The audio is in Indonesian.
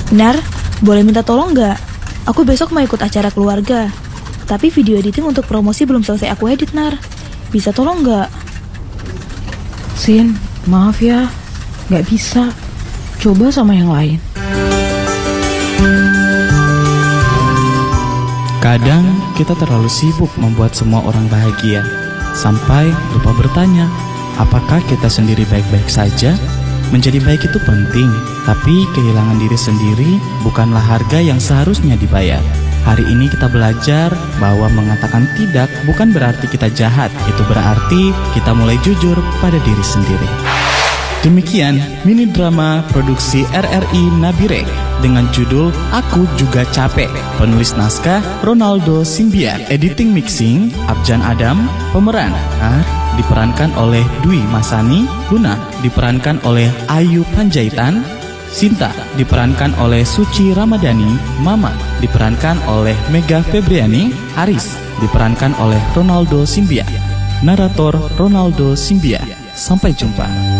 Nar, boleh minta tolong nggak? Aku besok mau ikut acara keluarga, tapi video editing untuk promosi belum selesai aku edit, Nar. Bisa tolong nggak? Sin, maaf ya, nggak bisa. Coba sama yang lain. Kadang kita terlalu sibuk membuat semua orang bahagia, sampai lupa bertanya, apakah kita sendiri baik-baik saja? Menjadi baik itu penting, tapi kehilangan diri sendiri bukanlah harga yang seharusnya dibayar. Hari ini kita belajar bahwa mengatakan tidak bukan berarti kita jahat, itu berarti kita mulai jujur pada diri sendiri. Demikian mini drama produksi RRI Nabire dengan judul Aku Juga Capek. Penulis naskah Ronaldo Simbiar, editing mixing Abjan Adam, pemeran diperankan oleh Dwi Masani, Luna diperankan oleh Ayu Panjaitan, Sinta diperankan oleh Suci Ramadhani, Mama diperankan oleh Mega Febriani, Aris diperankan oleh Ronaldo Simbiar. Narator Ronaldo Simbiar. Sampai jumpa.